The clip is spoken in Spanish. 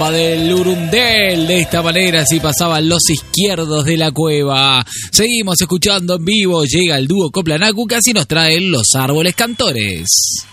Del Urundel, de esta manera así pasaban Los Izquierdos de la Cueva. Seguimos escuchando en vivo, llega el dúo Coplanacu que así nos traen Los Árboles Cantores.